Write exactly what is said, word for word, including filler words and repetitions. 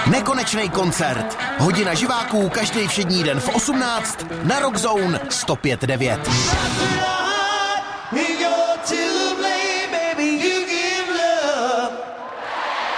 Nekonečný koncert. Hodina živáků každý všední den v osmnáct na Rock Zone sto pět devět.